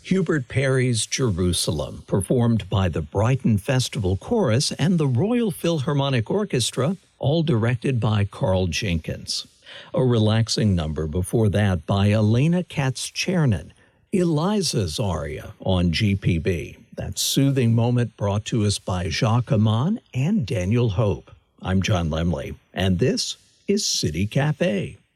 Hubert Parry's Jerusalem, performed by the Brighton Festival Chorus and the Royal Philharmonic Orchestra, all directed by Carl Jenkins. A relaxing number before that by Elena Katz-Chernin, Eliza's aria on GPB. That soothing moment brought to us by Jacques Aman and Daniel Hope. I'm John Lemley, and this is City Cafe.